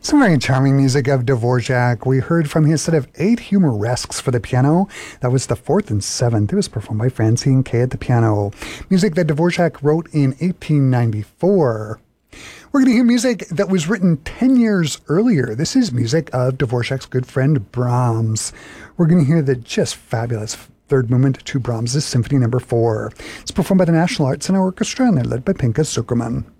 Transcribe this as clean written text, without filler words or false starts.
Some very charming music of Dvorak. We heard from his set of 8 humoresques for the piano. That was the 4th and 7th. It was performed by Francine Kay at the piano. Music that Dvorak wrote in 1894. We're going to hear music that was written 10 years earlier. This is music of Dvorak's good friend Brahms. We're going to hear the just fabulous third movement to Brahms' Symphony No. 4. It's performed by the National Arts Center Orchestra, and they're led by Pinchas Zukerman.